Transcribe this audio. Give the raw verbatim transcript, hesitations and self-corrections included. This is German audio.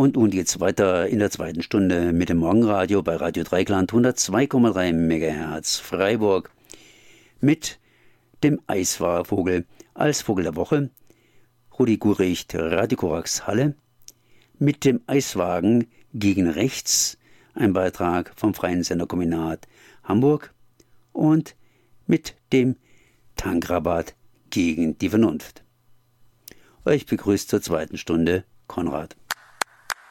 Und nun geht's weiter in der zweiten Stunde mit dem Morgenradio bei Radio Dreikland hundertzwei Komma drei Megahertz Freiburg mit dem Eiswarvogel als Vogel der Woche, Rudi Guricht, Radio Korax Halle, mit dem Eiswagen gegen rechts, ein Beitrag vom Freien Senderkombinat Hamburg und mit dem Tankrabatt gegen die Vernunft. Euch begrüßt zur zweiten Stunde Konrad.